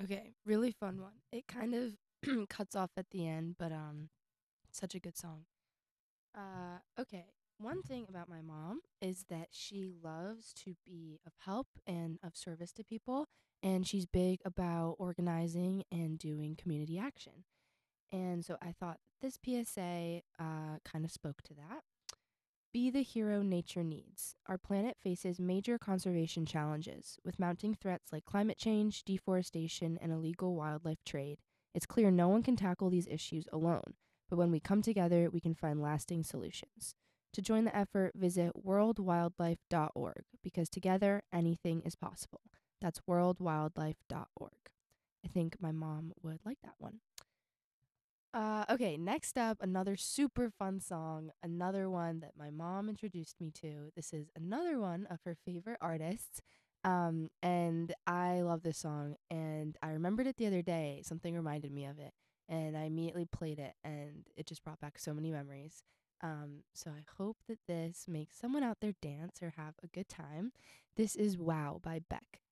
Okay, really fun one. It kind of cuts off at the end, but such a good song. Okay. One thing about my mom is that she loves to be of help and of service to people, and she's big about organizing and doing community action. And so I thought this PSA kind of spoke to that. Be the hero nature needs. Our planet faces major conservation challenges, with mounting threats like climate change, deforestation, and illegal wildlife trade. It's clear no one can tackle these issues alone, but when we come together, we can find lasting solutions. To join the effort, visit worldwildlife.org because together, anything is possible. That's worldwildlife.org. I think my mom would like that one. Okay, next up, another super fun song, another one that my mom introduced me to. This is another one of her favorite artists. And I love this song, and I remembered it the other day. Something reminded me of it, and I immediately played it, and it just brought back so many memories. So I hope that this makes someone out there dance or have a good time. This is Wow by Beck.